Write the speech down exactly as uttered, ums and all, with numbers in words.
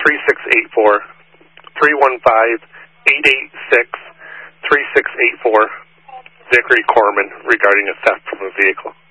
three six eight four, three one five, eight eight six, three six eight four, Zachary Corman, regarding a theft from a vehicle.